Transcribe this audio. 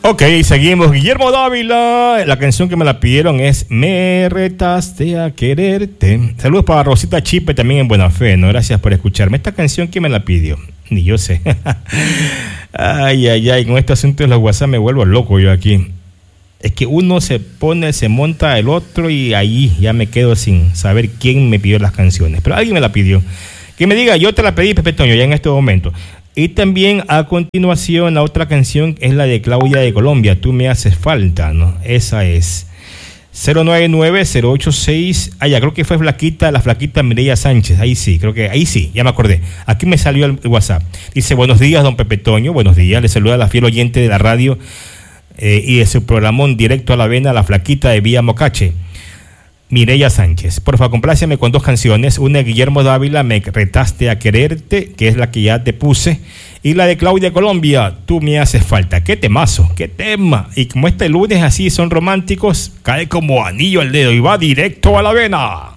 Ok, seguimos. Guillermo Dávila, la canción que me la pidieron es Me retaste a quererte. Saludos para Rosita Chipe también en Buena Fe, ¿no? Gracias por escucharme. Esta canción, ¿quién me la pidió? Ni yo sé. Ay, con este asunto de los WhatsApp me vuelvo loco yo aquí. Es que uno se monta el otro y ahí ya me quedo sin saber quién me pidió las canciones. Pero alguien me la pidió. Que me diga, yo te la pedí, Pepe Toño, ya en este momento. Y también a continuación la otra canción es la de Claudia de Colombia, Tú me haces falta, ¿no? Esa es 099-086, ya creo que fue la flaquita Mireya Sánchez, ahí sí, ya me acordé. Aquí me salió el WhatsApp. Dice, buenos días, don Pepe Toño, buenos días, le saluda la fiel oyente de la radio y de su programón Directo a la Vena, la flaquita de Villa Mocache. Mireya Sánchez, por favor, compláceme con dos canciones, una de Guillermo Dávila, Me retaste a quererte, que es la que ya te puse, y la de Claudia Colombia, Tú me haces falta. Qué temazo, qué tema, y como este lunes así son románticos, cae como anillo al dedo y va directo a la vena.